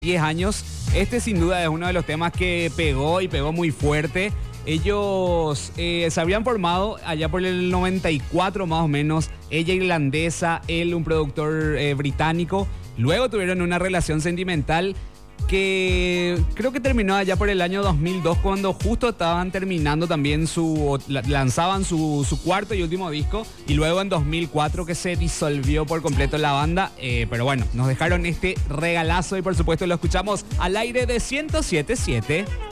10 años. Este sin duda es uno de los temas que pegó y pegó muy fuerte. Ellos se habían formado allá por el 94 más o menos. Ella irlandesa, él un productor británico. Luego tuvieron una relación sentimental que creo que terminó allá por el año 2002 cuando justo estaban terminando también lanzaban su cuarto y último disco, y luego en 2004 que se disolvió por completo la banda, pero bueno, nos dejaron este regalazo y por supuesto lo escuchamos al aire de 107.7.